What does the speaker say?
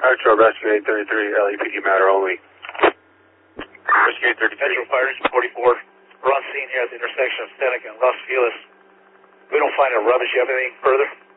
Metro Rescue 833, LAPD matter only. Rescue 833. Metro Fire Engine 44. We're on scene here at the intersection of Seneca and Los Feliz. We don't find any rubbish. You have anything further?